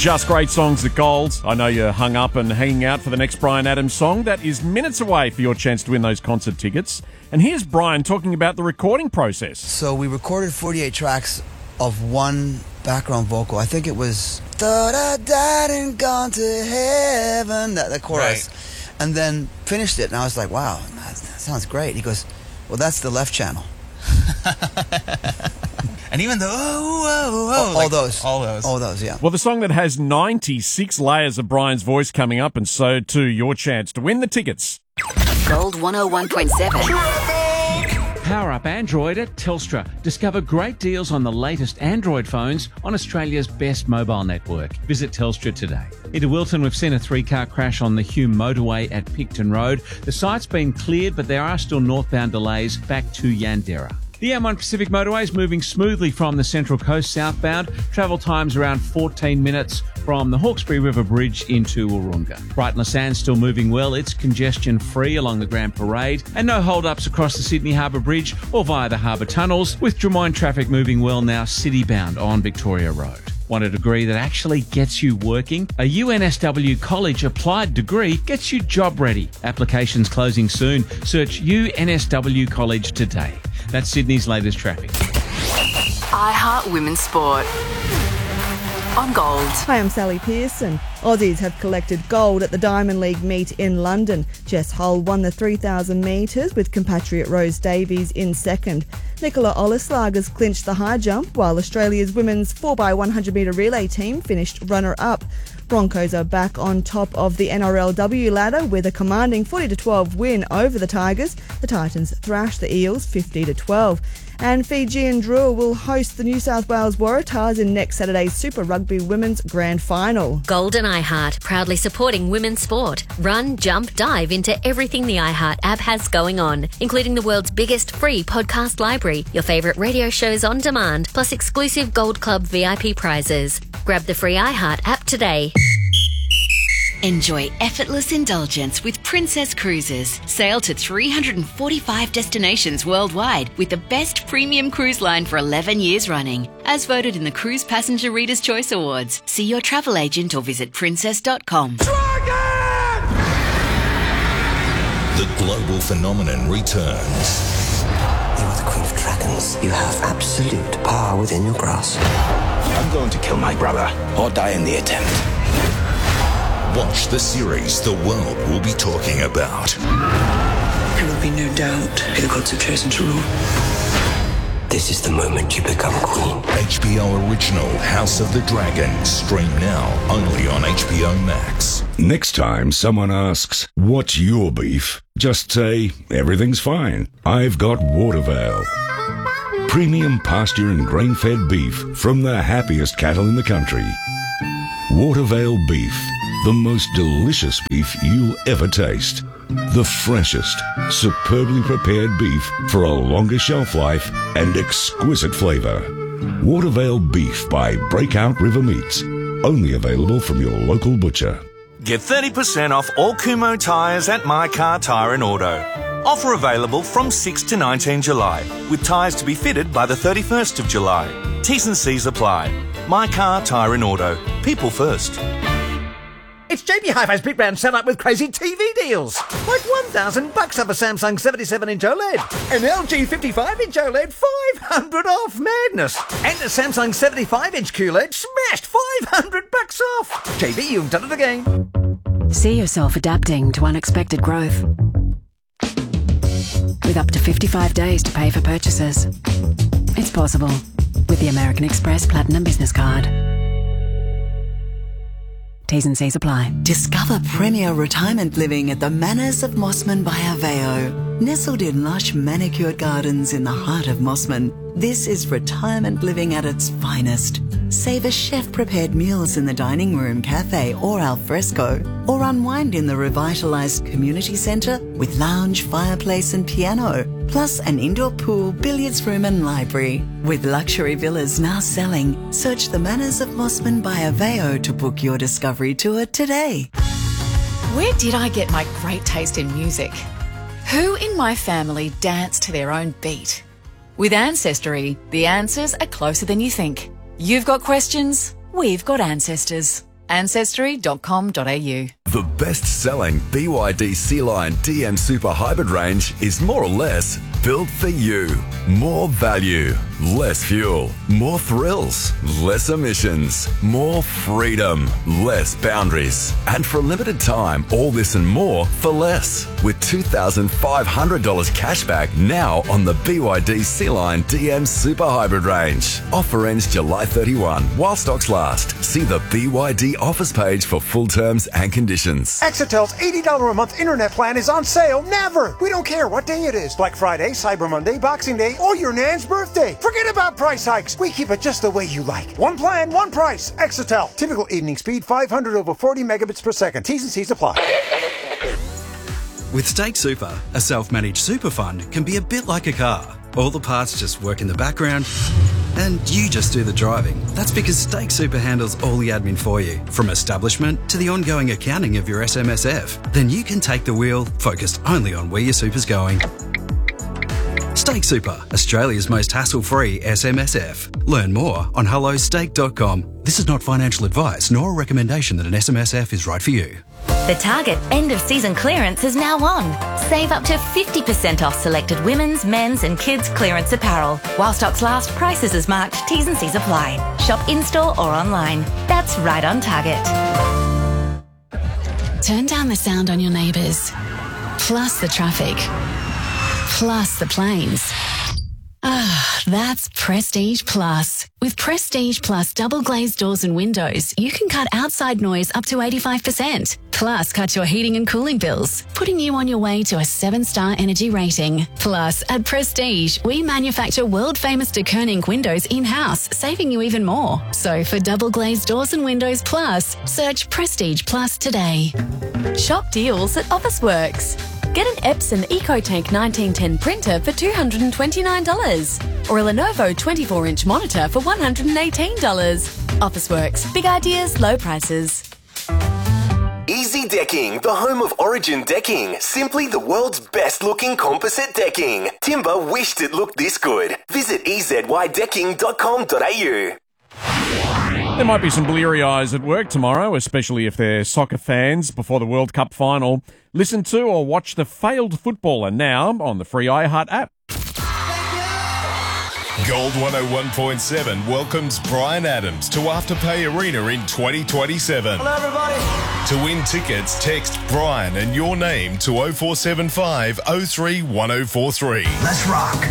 Just great songs at Gold. I know you're hung up and hanging out for the next Bryan Adams song. That is minutes away for your chance to win those concert tickets. And here's Bryan talking about the recording process. So we recorded 48 tracks of one background vocal. I think it was "Thought I died and gone to heaven," that chorus. Right. And then finished it, and I was like, wow, that sounds great. He goes, well, that's the left channel. And even the all those, yeah. Well, the song that has 96 layers of Bryan's voice coming up, and so too your chance to win the tickets. Gold 101.7. Power up Android at Telstra. Discover great deals on the latest Android phones on Australia's best mobile network. Visit Telstra today. Into Wilton, we've seen a 3-car crash on the Hume motorway at Picton Road. The site's been cleared, but there are still northbound delays back to Yandera. The M1 Pacific Motorway is moving smoothly from the Central Coast southbound. Travel times around 14 minutes from the Hawkesbury River Bridge into Wahroonga. Brighton Lassans still moving well. It's congestion-free along the Grand Parade and no hold-ups across the Sydney Harbour Bridge or via the harbour tunnels, with Drummoyne traffic moving well now city-bound on Victoria Road. Want a degree that actually gets you working? A UNSW College applied degree gets you job ready. Applications closing soon. Search UNSW College today. That's Sydney's latest traffic. iHeart Women's Sport on Gold. Hi, I'm Sally Pearson. Aussies have collected gold at the Diamond League meet in London. Jess Hull won the 3,000 metres with compatriot Rose Davies in second. Nicola Olislagers clinched the high jump, while Australia's women's 4x100 metre relay team finished runner-up. Broncos are back on top of the NRLW ladder with a commanding 40-12 win over the Tigers. The Titans thrashed the Eels 50-12. And Fijian Drua will host the New South Wales Waratahs in next Saturday's Super Rugby Women's Grand Final. Gold and iHeart, proudly supporting women's sport. Run, jump, dive into everything the iHeart app has going on, including the world's biggest free podcast library, your favourite radio shows on demand, plus exclusive Gold Club VIP prizes. Grab the free iHeart app today. Enjoy effortless indulgence with Princess Cruises. Sail to 345 destinations worldwide with the best premium cruise line for 11 years running. As voted in the Cruise Passenger Reader's Choice Awards. See your travel agent or visit princess.com. Dragon! The global phenomenon returns. You are the Queen of Dragons. You have absolute power within your grasp. I'm going to kill my brother or die in the attempt. Watch the series the world will be talking about. There will be no doubt who the gods have chosen to rule. This is the moment you become queen. HBO original House of the Dragon. Stream now only on HBO Max. Next time someone asks, what's your beef? Just say, everything's fine. I've got Watervale. Premium pasture and grain-fed beef from the happiest cattle in the country. Watervale beef. The most delicious beef you'll ever taste. The freshest, superbly prepared beef for a longer shelf life and exquisite flavour. Watervale beef by Breakout River Meats. Only available from your local butcher. Get 30% off all Kumho tyres at My Car Tyre and Auto. Offer available from 6 to 19 July, with tyres to be fitted by the 31st of July. T's and C's apply. My Car Tyre and Auto. People first. It's JB Hi-Fi's Big Brand set up with crazy TV deals. Like $1,000 off a Samsung 77-inch OLED. An LG 55-inch OLED, $500 off. Madness. And a Samsung 75-inch QLED smashed $500 off. JB, you've done it again. See yourself adapting to unexpected growth. With up to 55 days to pay for purchases. It's possible with the American Express Platinum Business Card. T's and C's apply. Discover premier retirement living at the Manors of Mossman by Aveo. Nestled in lush manicured gardens in the heart of Mossman, this is retirement living at its finest. Savour chef-prepared meals in the dining room, cafe or al fresco, or unwind in the revitalised community centre with lounge, fireplace and piano, plus an indoor pool, billiards room and library. With luxury villas now selling, search the Manors of Mossman by Aveo to book your discovery tour today. Where did I get my great taste in music? Who in my family danced to their own beat? With Ancestry, the answers are closer than you think. You've got questions, we've got ancestors. Ancestry.com.au. The best-selling BYD Sea-Line DM Super Hybrid range is more or less built for you. More value, less fuel, more thrills, less emissions, more freedom, less boundaries. And for a limited time, all this and more for less. With $2,500 cashback now on the BYD Sea-Line DM Super Hybrid range. Offer ends July 31 while stocks last. See the BYD offers page for full terms and conditions. Exetel's $80 a month internet plan is on sale never. We don't care what day it is. Black Friday, Cyber Monday, Boxing Day, or your Nan's birthday. Forget about price hikes. We keep it just the way you like. One plan, one price. Exetel. Typical evening speed 500 over 40 megabits per second. T's and C's apply. With Stake Super, a self-managed super fund can be a bit like a car. All the parts just work in the background and you just do the driving. That's because Stake Super handles all the admin for you, from establishment to the ongoing accounting of your SMSF. Then you can take the wheel, focused only on where your super's going. Stake Super, Australia's most hassle-free SMSF. Learn more on hellostake.com. This is not financial advice nor a recommendation that an SMSF is right for you. The Target end-of-season clearance is now on. Save up to 50% off selected women's, men's and kids' clearance apparel. While stocks last, prices as marked, T's and C's apply. Shop in-store or online. That's right on Target. Turn down the sound on your neighbours. Plus the traffic. Plus the planes. Ah, that's Prestige Plus. With Prestige Plus double glazed doors and windows, you can cut outside noise up to 85%. Plus, cut your heating and cooling bills, putting you on your way to a 7-star energy rating. Plus, at Prestige, we manufacture world-famous de Koning windows in-house, saving you even more. So for double glazed doors and windows plus, search Prestige Plus today. Shop deals at Officeworks. Get an Epson EcoTank 1910 printer for $229 or a Lenovo 24-inch monitor for $118. Officeworks. Big ideas, low prices. Easy Decking, the home of Origin Decking. Simply the world's best-looking composite decking. Timber wished it looked this good. Visit ezydecking.com.au. There might be some bleary eyes at work tomorrow, especially if they're soccer fans before the World Cup final. Listen to or watch The Failed Footballer now on the free iHeart app. Gold 101.7 welcomes Bryan Adams to Afterpay Arena in 2027. Hello, everybody. To win tickets, text Bryan and your name to 0475 03 1043. Let's rock.